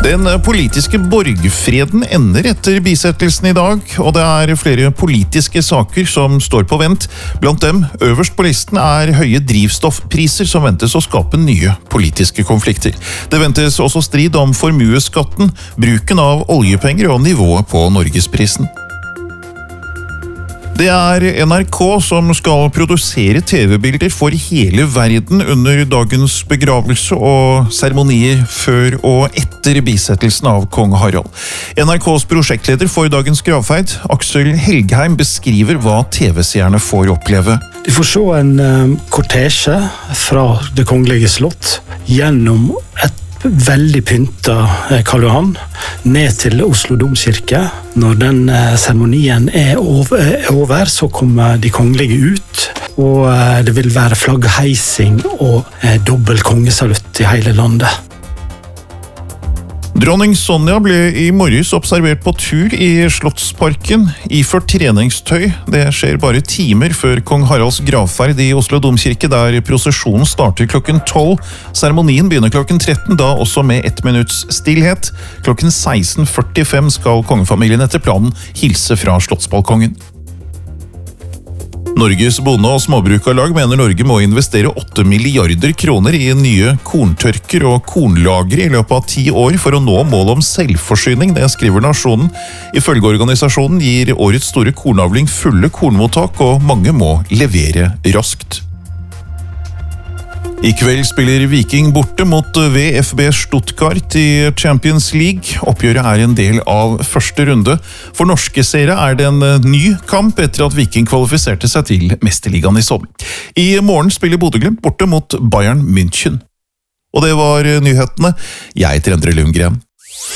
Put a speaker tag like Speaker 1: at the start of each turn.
Speaker 1: Den politiske borgfreden ender etter bisettelsen i dag, og det er flere politiske saker som står på vent. Blant dem, øverst på listen, er høye drivstoffpriser som ventes å skape nye politiske konflikter. Det ventes også strid om formueskatten, bruken av oljepenger og nivået på norgesprisen. Det er NRK som skal produsere TV-bilder for hele verden under dagens begravelse og seremonier før og etter bisettelsen av kong Harald. NRKs prosjektleder for dagens gravferd, Aksel Helgheim, beskriver hva TV-seerne får oppleve.
Speaker 2: De får se en kortesje fra det kongelige slott gjennom et veldig pynta Karl Johan ned til Oslo domkirke. Når den seremonien er over, så kommer de kongelige ut, og det vil være flaggheising og dobbelt kongesalutt i hele landet.
Speaker 1: Dronning Sonja ble i morges observert på tur i Slottsparken, iført treningstøy. Det skjer bare timer før kong Haralds gravferd i Oslo domkirke, der prosesjonen starter klokken 12. Seremonien begynner klokken 13, da også med 1 minutts stillhet. Klokken 16:45 skal kongefamilien etter planen hilse fra slottsbalkongen. Norges bonde- og småbrukarlag mener Norge må investere 8 milliarder kroner i nye korntørker og kornlagre i løpet av 10 år for å nå målet om selvforsyning, det skriver Nasjonen. Ifølge organisasjonen gir årets store kornavling fulle kornmottak, og mange må levere raskt. I kveld spiller Viking borte mot VfB Stuttgart i Champions League. Oppgjøret er en del av første runde. For norske seere er det en ny kamp etter at Viking kvalifiserte seg til Mesterligaen i sommer. I morgen spiller Bodø/Glimt borte mot Bayern München. Og det var nyhetene. Jeg heter Endre Lundgren.